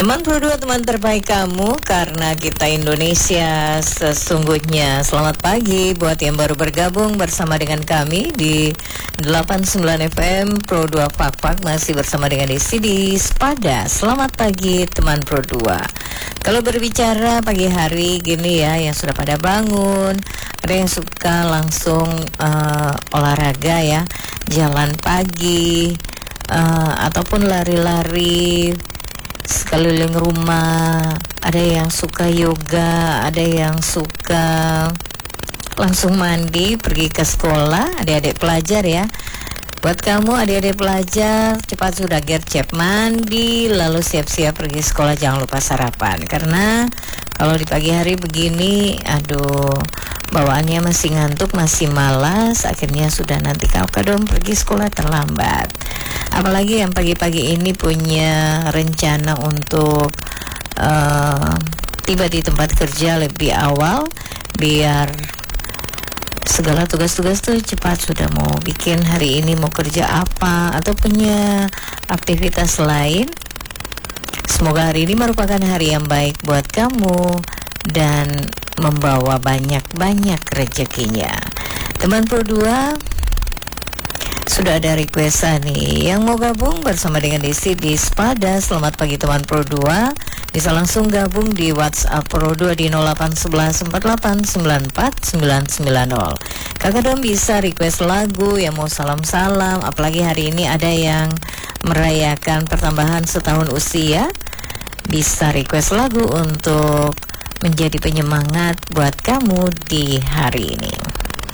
Teman Pro2, teman terbaik kamu, karena kita Indonesia sesungguhnya. Selamat pagi buat yang baru bergabung bersama dengan kami di 89 FM Pro2 Pak masih bersama dengan Desi di Spada. Selamat pagi teman Pro2. Kalau berbicara pagi hari gini ya, yang sudah pada bangun, ada yang suka langsung olahraga ya, jalan pagi ataupun lari-lari sekeliling rumah. Ada yang suka yoga, ada yang suka langsung mandi pergi ke sekolah, adik-adik pelajar ya. Buat kamu adik-adik pelajar, cepat sudah gercep mandi lalu siap-siap pergi sekolah, jangan lupa sarapan. Karena kalau di pagi hari begini, aduh, bawaannya masih ngantuk, masih malas, akhirnya sudah nanti kadang pergi sekolah terlambat. Apalagi yang pagi-pagi ini punya rencana untuk tiba di tempat kerja lebih awal, biar segala tugas-tugas tuh cepat sudah mau bikin hari ini mau kerja apa atau punya aktivitas lain. Semoga hari ini merupakan hari yang baik buat kamu dan membawa banyak-banyak rezekinya. Teman Pro2, sudah ada requestan nih yang mau gabung bersama dengan Desi di Spada. Selamat pagi teman Pro2. Bisa langsung gabung di WhatsApp Pro2 di 0811489490. Kakak Dom bisa request lagu yang mau salam-salam. Apalagi hari ini ada yang merayakan pertambahan setahun usia. Bisa request lagu untuk menjadi penyemangat buat kamu di hari ini.